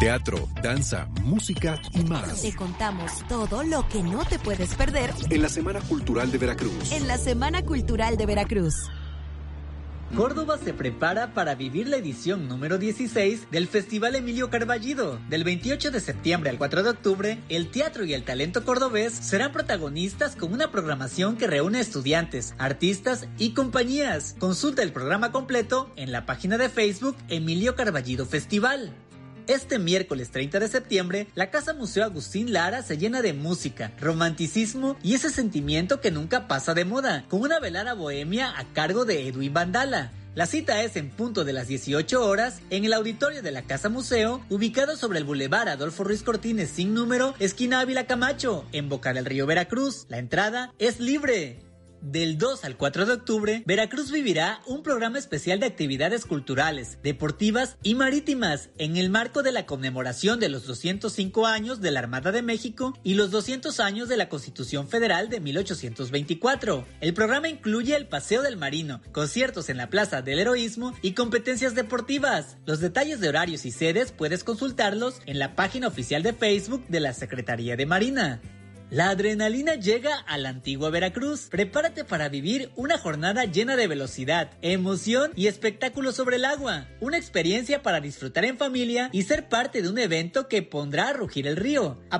Teatro, danza, música y más. Te contamos todo lo que no te puedes perder en la Semana Cultural de Veracruz. En la Semana Cultural de Veracruz. Córdoba se prepara para vivir la edición número 16 del Festival Emilio Carballido. Del 28 de septiembre al 4 de octubre, el teatro y el talento cordobés serán protagonistas con una programación que reúne estudiantes, artistas y compañías. Consulta el programa completo en la página de Facebook Emilio Carballido Festival. Este miércoles 30 de septiembre, la Casa Museo Agustín Lara se llena de música, romanticismo y ese sentimiento que nunca pasa de moda, con una velada bohemia a cargo de Edwin Vandala. La cita es en punto de las 18 horas en el auditorio de la Casa Museo, ubicado sobre el Boulevard Adolfo Ruiz Cortines sin número, esquina Ávila Camacho, en Boca del Río, Veracruz. La entrada es libre. Del 2 al 4 de octubre, Veracruz vivirá un programa especial de actividades culturales, deportivas y marítimas en el marco de la conmemoración de los 205 años de la Armada de México y los 200 años de la Constitución Federal de 1824. El programa incluye el Paseo del Marino, conciertos en la Plaza del Heroísmo y competencias deportivas. Los detalles de horarios y sedes puedes consultarlos en la página oficial de Facebook de la Secretaría de Marina. La adrenalina llega a la antigua Veracruz. Prepárate para vivir una jornada llena de velocidad, emoción y espectáculos sobre el agua. Una experiencia para disfrutar en familia y ser parte de un evento que pondrá a rugir el río.